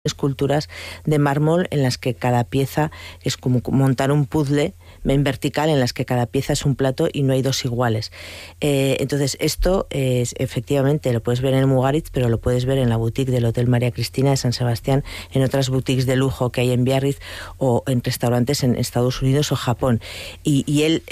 esculturas de mármol en las que cada pieza es como montar un puzzle en vertical en las que cada pieza es un plato y no hay dos iguales. Entonces esto es, efectivamente lo puedes ver en el Mugaritz, pero lo puedes ver en la boutique del Hotel María Cristina de San Sebastián, en otras boutiques de lujo que hay en Biarritz o en restaurantes en Estados Unidos o Japón. Y él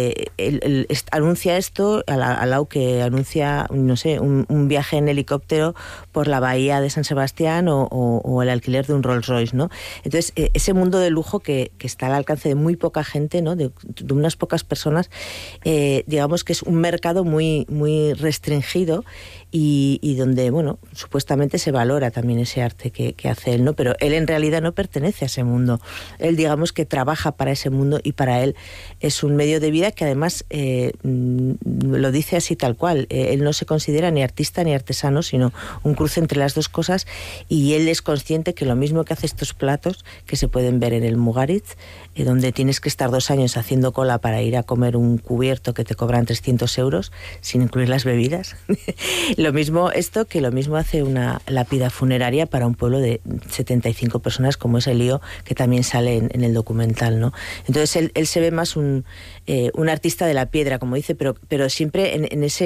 anuncia esto al lado que anuncia, no sé, un viaje en helicóptero por la bahía de San Sebastián o el alquiler de un Rolls Royce, ¿no? Entonces ese mundo de lujo que está al alcance de muy poca gente, ¿no? de unas pocas personas, digamos que es un mercado muy, muy restringido y donde, bueno, supuestamente se valora también ese arte que hace él, ¿no? Pero él en realidad no pertenece a ese mundo. Él, digamos que trabaja para ese mundo y para él es un medio de vida que además lo dice así tal cual. Él no se considera ni artista ni artesano, sino un cruce entre las dos cosas, y él es consciente que lo mismo que hace estos platos que se pueden ver en el Mugaritz, donde tienes que estar 2 años haciendo cola para ir a comer un cubierto que te cobran 300 euros, sin incluir las bebidas. Lo mismo hace una lápida funeraria para un pueblo de 75 personas, como es el lío que también sale en el documental, ¿no? Entonces él se ve más un artista de la piedra, como dice, pero siempre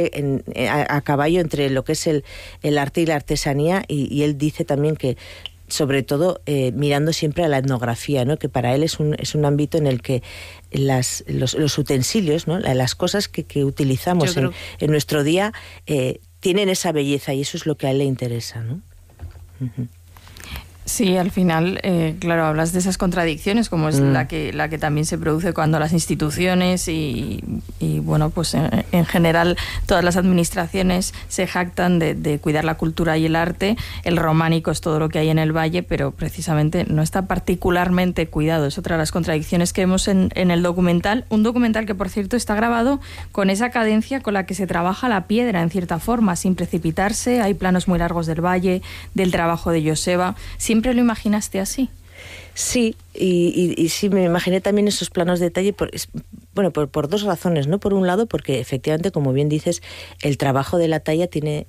a caballo entre lo que es el arte y la artesanía, y él dice también que sobre todo mirando siempre a la etnografía, ¿no? Que para él es un ámbito en el que los utensilios, ¿no? Las cosas que utilizamos en nuestro día tienen esa belleza, y eso es lo que a él le interesa, ¿no? Uh-huh. Sí, al final, claro, hablas de esas contradicciones, como es la que también se produce cuando las instituciones y bueno, pues en general todas las administraciones se jactan de cuidar la cultura y el arte. El románico es todo lo que hay en el valle, pero precisamente no está particularmente cuidado. Es otra de las contradicciones que vemos en el documental. Un documental que, por cierto, está grabado con esa cadencia con la que se trabaja la piedra, en cierta forma, sin precipitarse. Hay planos muy largos del valle, del trabajo de Joseba. ¿Siempre lo imaginaste así? Sí, y sí, me imaginé también esos planos de detalle por 2 razones, ¿no? Por un lado, porque efectivamente, como bien dices, el trabajo de la talla tiene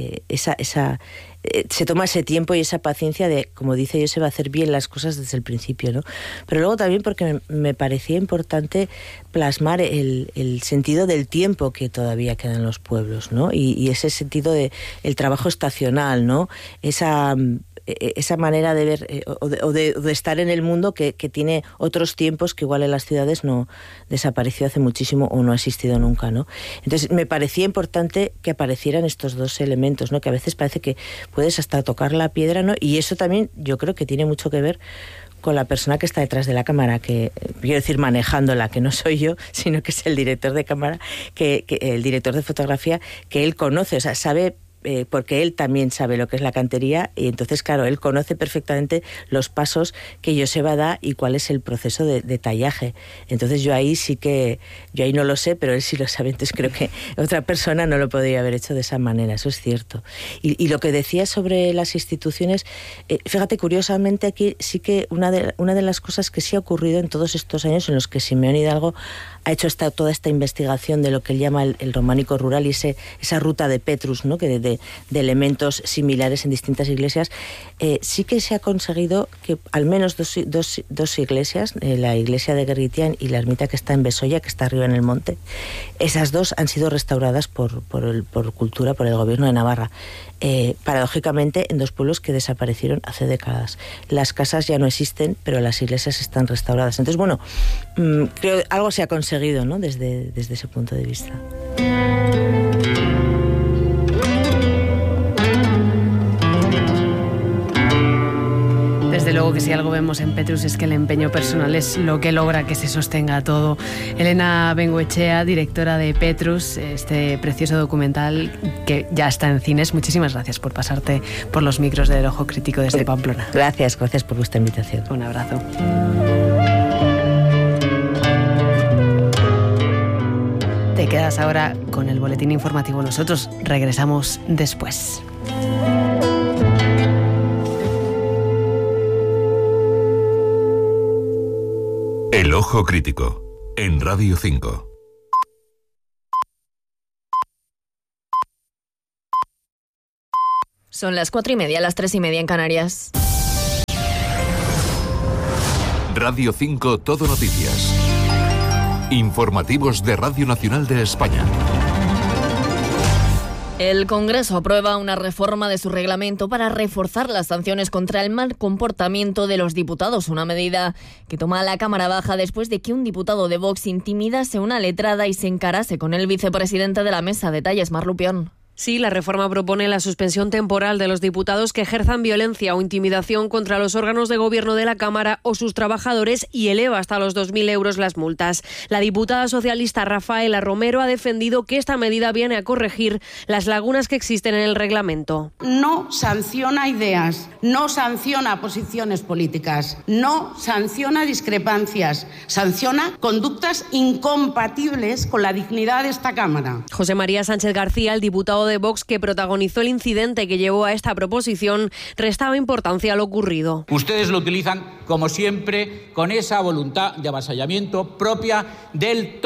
se toma ese tiempo y esa paciencia de, como dice yo, se va a hacer bien las cosas desde el principio, ¿no? Pero luego también porque me parecía importante plasmar el sentido del tiempo que todavía queda en los pueblos, ¿no? Y ese sentido de el trabajo estacional, ¿no? Esa manera de ver o de estar en el mundo que tiene otros tiempos que igual en las ciudades no desapareció hace muchísimo o no ha existido nunca, ¿no? Entonces me parecía importante que aparecieran estos 2 elementos, ¿no? Que a veces parece que puedes hasta tocar la piedra, ¿no? Y eso también yo creo que tiene mucho que ver con la persona que está detrás de la cámara, que quiero decir manejándola, que no soy yo, sino que es el director de cámara, que el director de fotografía, que él conoce, o sea, sabe, porque él también sabe lo que es la cantería, y entonces, claro, él conoce perfectamente los pasos que Joseba da y cuál es el proceso de tallaje. Entonces yo ahí no lo sé, pero él sí lo sabe, entonces creo que otra persona no lo podría haber hecho de esa manera, eso es cierto. Y lo que decía sobre las instituciones, fíjate, curiosamente aquí sí que una de las cosas que sí ha ocurrido en todos estos años en los que Simeón Hidalgo ha hecho toda esta investigación de lo que él llama el románico rural y esa ruta de Petrus, ¿no? Que de elementos similares en distintas iglesias, sí que se ha conseguido que al menos dos iglesias, la iglesia de Gerritián y la ermita que está en Besolla, que está arriba en el monte, esas 2 han sido restauradas por Cultura, por el gobierno de Navarra. Paradójicamente en 2 pueblos que desaparecieron hace décadas. Las casas ya no existen, pero las iglesias están restauradas. Entonces, bueno, creo que algo se ha conseguido, ¿no? Desde ese punto de vista. Desde luego que si algo vemos en Petrus es que el empeño personal es lo que logra que se sostenga todo. Elena Bengoechea, directora de Petrus, este precioso documental que ya está en cines. Muchísimas gracias por pasarte por los micros del Ojo Crítico desde Pamplona. Gracias por vuestra invitación. Un abrazo. Te quedas ahora con el boletín informativo. Nosotros regresamos después. El Ojo Crítico, en Radio 5. Son las 4:30, las 3:30 en Canarias. Radio 5 Todo Noticias. Informativos de Radio Nacional de España. El Congreso aprueba una reforma de su reglamento para reforzar las sanciones contra el mal comportamiento de los diputados, una medida que toma la Cámara Baja después de que un diputado de Vox intimidase a una letrada y se encarase con el vicepresidente de la mesa. Detalles, Mar Lupión. Sí, la reforma propone la suspensión temporal de los diputados que ejerzan violencia o intimidación contra los órganos de gobierno de la Cámara o sus trabajadores y eleva hasta los 2.000 euros las multas. La diputada socialista Rafaela Romero ha defendido que esta medida viene a corregir las lagunas que existen en el reglamento. No sanciona ideas, no sanciona posiciones políticas, no sanciona discrepancias, sanciona conductas incompatibles con la dignidad de esta Cámara. José María Sánchez García, el diputado de Vox que protagonizó el incidente que llevó a esta proposición, restaba importancia a lo ocurrido. Ustedes lo utilizan, como siempre, con esa voluntad de avasallamiento propia del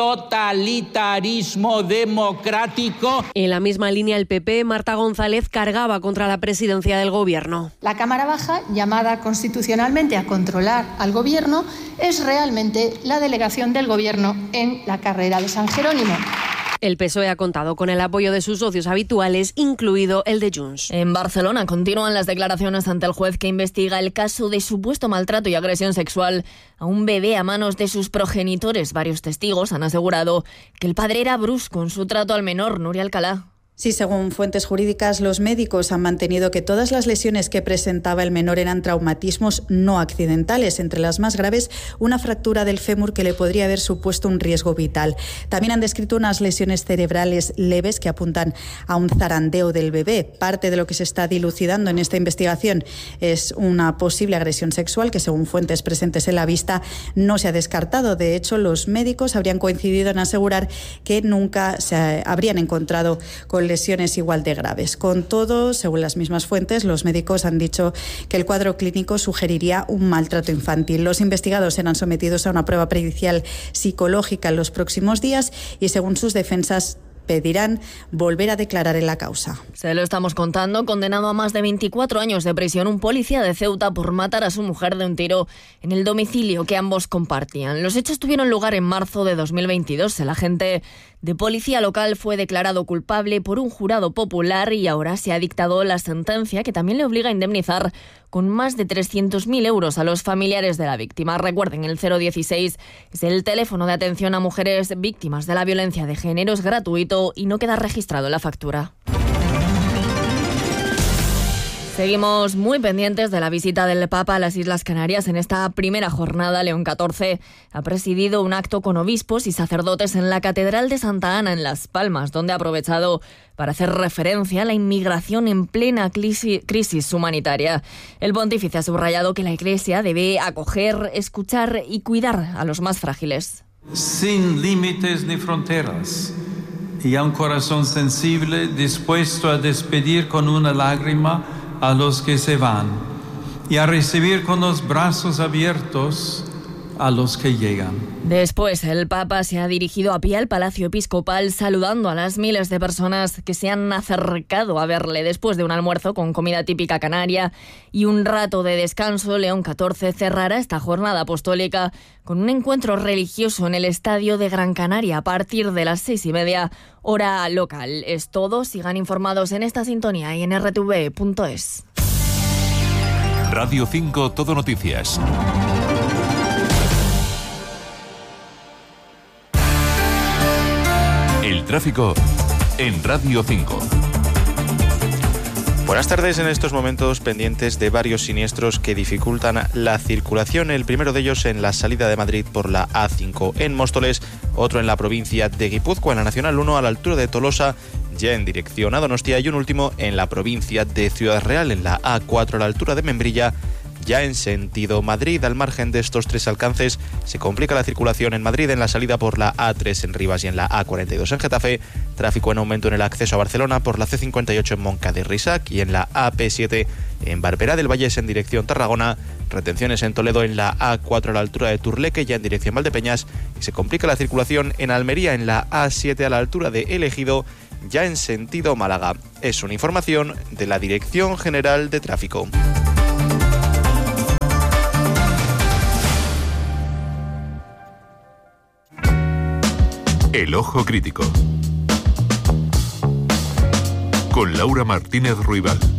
totalitarismo democrático. En la misma línea, el PP, Marta González, cargaba contra la presidencia del Gobierno. La Cámara Baja, llamada constitucionalmente a controlar al Gobierno, es realmente la delegación del Gobierno en la carrera de San Jerónimo. El PSOE ha contado con el apoyo de sus socios habituales, incluido el de Junts. En Barcelona continúan las declaraciones ante el juez que investiga el caso de supuesto maltrato y agresión sexual a un bebé a manos de sus progenitores. Varios testigos han asegurado que el padre era brusco en su trato al menor. Nuria Alcalá. Sí, según fuentes jurídicas, los médicos han mantenido que todas las lesiones que presentaba el menor eran traumatismos no accidentales. Entre las más graves, una fractura del fémur que le podría haber supuesto un riesgo vital. También han descrito unas lesiones cerebrales leves que apuntan a un zarandeo del bebé. Parte de lo que se está dilucidando en esta investigación es una posible agresión sexual que, según fuentes presentes en la vista, no se ha descartado. De hecho, los médicos habrían coincidido en asegurar que nunca se habrían encontrado con lesiones igual de graves. Con todo, según las mismas fuentes, los médicos han dicho que el cuadro clínico sugeriría un maltrato infantil. Los investigados serán sometidos a una prueba pericial psicológica en los próximos días y, según sus defensas, pedirán volver a declarar en la causa. Se lo estamos contando. Condenado a más de 24 años de prisión un policía de Ceuta por matar a su mujer de un tiro en el domicilio que ambos compartían. Los hechos tuvieron lugar en marzo de 2022. El agente de policía local fue declarado culpable por un jurado popular y ahora se ha dictado la sentencia que también le obliga a indemnizar con más de 300.000 euros a los familiares de la víctima. Recuerden, el 016 es el teléfono de atención a mujeres víctimas de la violencia de género, es gratuito y no queda registrado en la factura. Seguimos muy pendientes de la visita del Papa a las Islas Canarias. En esta primera jornada, León XIV ha presidido un acto con obispos y sacerdotes en la Catedral de Santa Ana, en Las Palmas, donde ha aprovechado para hacer referencia a la inmigración en plena crisis humanitaria. El pontífice ha subrayado que la Iglesia debe acoger, escuchar y cuidar a los más frágiles. Sin límites ni fronteras, y a un corazón sensible dispuesto a despedir con una lágrima a los que se van y a recibir con los brazos abiertos a los que llegan. Después, el Papa se ha dirigido a pie al Palacio Episcopal, saludando a las miles de personas que se han acercado a verle. Después de un almuerzo con comida típica canaria y un rato de descanso, León XIV cerrará esta jornada apostólica con un encuentro religioso en el Estadio de Gran Canaria a partir de las 6:30, hora local. Es todo. Sigan informados en esta sintonía y en rtv.es. Radio 5 Todo Noticias. El tráfico en Radio 5. Buenas tardes. En estos momentos pendientes de varios siniestros que dificultan la circulación. El primero de ellos en la salida de Madrid por la A5 en Móstoles, otro en la provincia de Guipúzcoa, en la Nacional 1 a la altura de Tolosa, ya en dirección a Donostia, y un último en la provincia de Ciudad Real, en la A4 a la altura de Membrilla, ya en sentido Madrid. Al margen de estos tres alcances, se complica la circulación en Madrid en la salida por la A3 en Rivas y en la A42 en Getafe. Tráfico en aumento en el acceso a Barcelona por la C58 en Moncada y Risac y en la AP7 en Barberá del Vallés en dirección Tarragona. Retenciones en Toledo en la A4 a la altura de Turleque, ya en dirección Valdepeñas. Y se complica la circulación en Almería en la A7 a la altura de El Ejido, ya en sentido Málaga. Es una información de la Dirección General de Tráfico. El Ojo Crítico. Con Laura Martínez Ruibal.